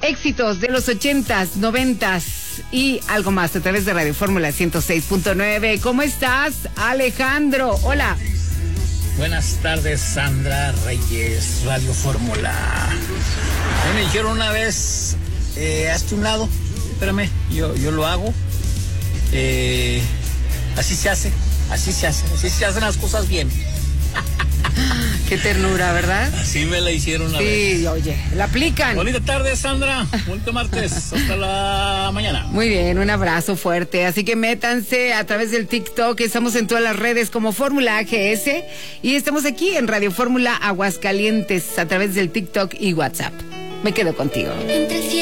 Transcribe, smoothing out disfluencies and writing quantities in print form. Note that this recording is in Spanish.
Éxitos de los 80s, 90s y algo más a través de Radio Fórmula 106.9. ¿Cómo estás, Alejandro? Hola. Buenas tardes, Sandra Reyes, Radio Fórmula. Me dijeron una vez, hazte un lado. Espérame, yo lo hago. Así se hacen las cosas bien. Qué ternura, ¿verdad? Así me la hicieron una vez. Sí, oye, la aplican. Bonita tarde, Sandra. Bonito martes. Hasta la mañana. Muy bien, un abrazo fuerte. Así que métanse a través del TikTok. Estamos en todas las redes como Fórmula AGS. Y estamos aquí en Radio Fórmula Aguascalientes a través del TikTok y WhatsApp. Me quedo contigo.